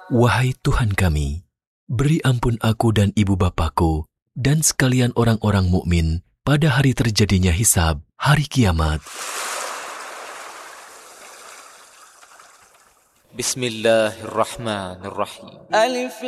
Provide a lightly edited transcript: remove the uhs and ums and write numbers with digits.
Wahai Tuhan kami, beri ampun aku dan ibu bapakku dan sekalian orang-orang mukmin pada hari terjadinya hisab, hari kiamat. Bismillahirrahmanirrahim. Alif